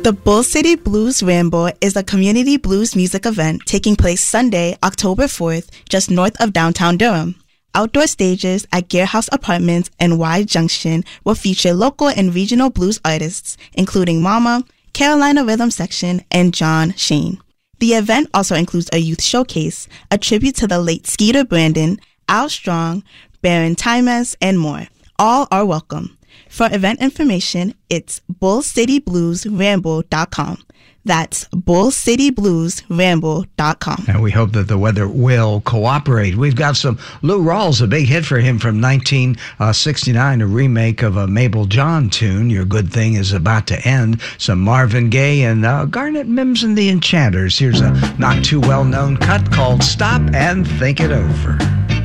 The Bull City Blues Ramble is a community blues music event taking place Sunday, October 4th, just north of downtown Durham. Outdoor stages at Gear House Apartments and Y Junction will feature local and regional blues artists, including Mama, Carolina Rhythm Section, and John Shane. The event also includes a youth showcase, a tribute to the late Skeeter Brandon, Al Strong, Baron Times, and more. All are welcome. For event information, it's bullcitybluesramble.com. That's bullcitybluesramble.com. And we hope that the weather will cooperate. We've got some Lou Rawls, a big hit for him from 1969, a remake of a Mabel John tune, Your Good Thing Is About to End. Some Marvin Gaye and Garnet Mims and the Enchanters. Here's a not too well-known cut called Stop and Think It Over.